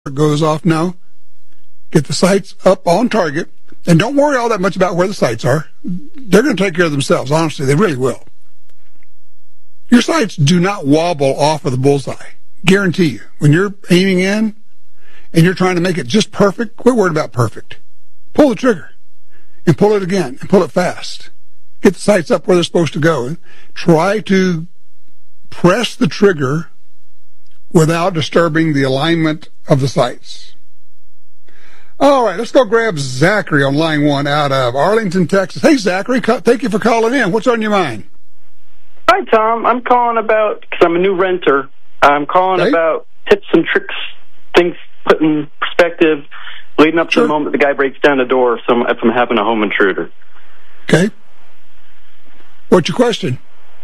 goes off now. Get the sights up on target, and don't worry all that much about where the sights are. They're going to take care of themselves. Honestly, they really will. Your sights do not wobble off of the bullseye. Guarantee you. When you're aiming in and you're trying to make it just perfect, quit worrying about perfect. Pull the trigger and pull it again and pull it fast. Get the sights up where they're supposed to go. Try to press the trigger without disturbing the alignment of the sights. All right, let's go grab Zachary on line 1 out of Arlington, Texas. Hey, Zachary, thank you for calling in. What's on your mind? Hi, Tom. I'm calling about, because I'm a new renter, I'm calling about tips and tricks, things put in perspective, leading up to the moment the guy breaks down the door if I'm having a home intruder. Okay. What's your question?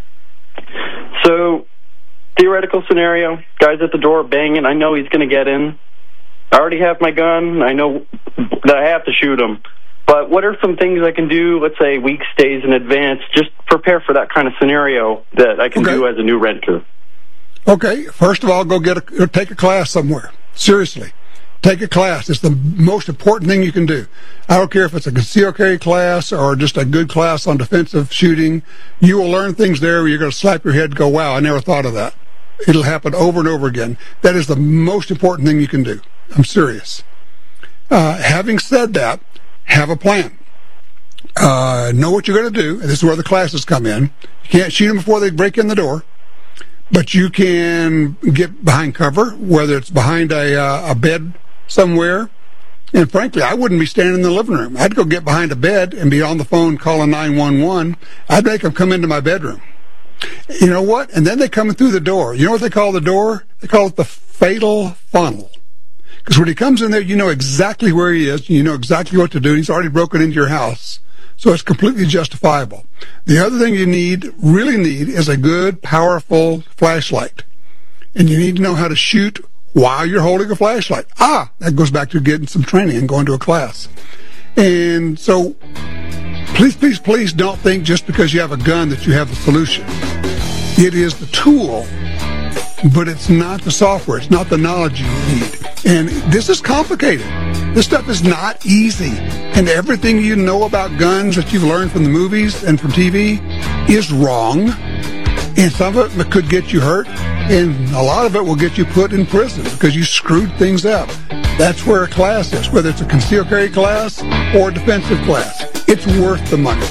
So, theoretical scenario, guy's at the door banging, I know he's going to get in. I already have my gun, I know that I have to shoot him. But what are some things I can do, let's say weeks, days in advance, just prepare for that kind of scenario that I can do as a new renter? Okay, first of all, go take a class somewhere. Seriously. Take a class. It's the most important thing you can do. I don't care if it's a concealed carry class or just a good class on defensive shooting. You will learn things there where you're going to slap your head and go, wow, I never thought of that. It'll happen over and over again. That is the most important thing you can do. I'm serious. Having said that, have a plan. Know what you're going to do. And this is where the classes come in. You can't shoot them before they break in the door. But you can get behind cover, whether it's behind a bed somewhere. And frankly, I wouldn't be standing in the living room. I'd go get behind a bed and be on the phone calling 911. I'd make them come into my bedroom. You know what? And then they come through the door. You know what they call the door? They call it the fatal funnel. Because when he comes in there, you know exactly where he is. You know exactly what to do. He's already broken into your house. So it's completely justifiable. The other thing you really need, is a good, powerful flashlight. And you need to know how to shoot while you're holding a flashlight. That goes back to getting some training and going to a class. And so, please don't think just because you have a gun that you have the solution. It is the tool, but it's not the software. It's not the knowledge you need. And this is complicated. This stuff is not easy. And everything you know about guns that you've learned from the movies and from TV is wrong. And some of it could get you hurt. And a lot of it will get you put in prison because you screwed things up. That's where a class is, whether it's a concealed carry class or a defensive class. It's worth the money.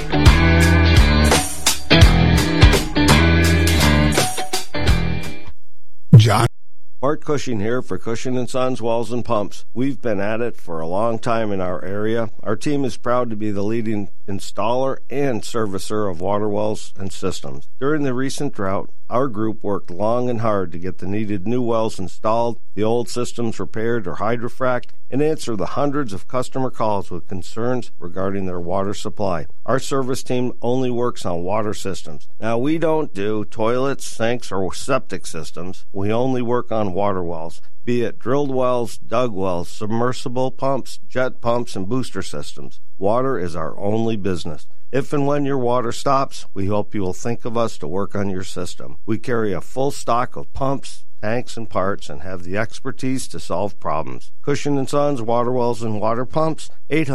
John? Art Cushing here for Cushing & Sons Wells and Pumps. We've been at it for a long time in our area. Our team is proud to be the leading installer and servicer of water wells and systems. During the recent drought, our group worked long and hard to get the needed new wells installed, the old systems repaired or hydrofrac'd, and answer the hundreds of customer calls with concerns regarding their water supply. Our service team only works on water systems. Now, we don't do toilets, sinks, or septic systems. We only work on water wells, be it drilled wells, dug wells, submersible pumps, jet pumps, and booster systems. Water is our only business. If and when your water stops, we hope you will think of us to work on your system. We carry a full stock of pumps, tanks, and parts, and have the expertise to solve problems. Cushing & Sons Water Wells and Water Pumps,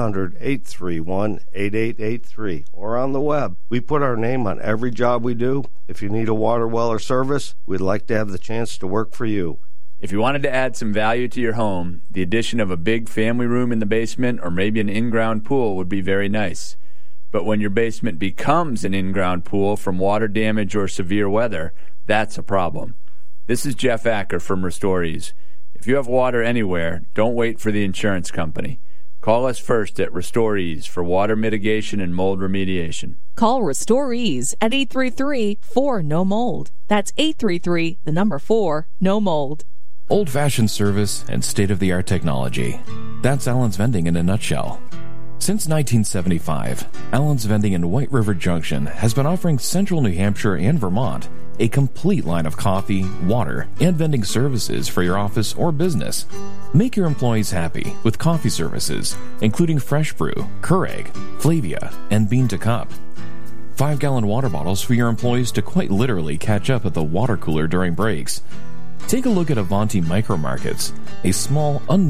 800-831-8883, or on the web. We put our name on every job we do. If you need a water well or service, we'd like to have the chance to work for you. If you wanted to add some value to your home, the addition of a big family room in the basement or maybe an in-ground pool would be very nice. But when your basement becomes an in-ground pool from water damage or severe weather, that's a problem. This is Jeff Acker from RestoreEase. If you have water anywhere, don't wait for the insurance company. Call us first at RestoreEase for water mitigation and mold remediation. Call RestoreEase at 833-4-NO-MOLD. That's 833-4-NO-MOLD. Old-fashioned service and state-of-the-art technology. That's Allen's Vending in a nutshell. Since 1975, Allen's Vending in White River Junction has been offering Central New Hampshire and Vermont a complete line of coffee, water, and vending services for your office or business. Make your employees happy with coffee services, including Fresh Brew, Keurig, Flavia, and Bean to Cup. 5-gallon water bottles for your employees to quite literally catch up at the water cooler during breaks. Take a look at Avanti Micro Markets, a small,